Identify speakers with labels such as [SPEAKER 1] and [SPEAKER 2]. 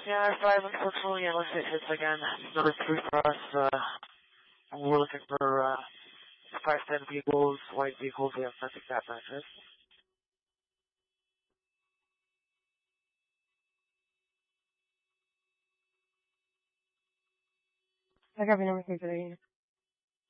[SPEAKER 1] Yeah, five unfortunately, unless it hits again. Number three for us. We're looking for 510 vehicles, white vehicles. We have nothing that matches.
[SPEAKER 2] I got your number 3 today.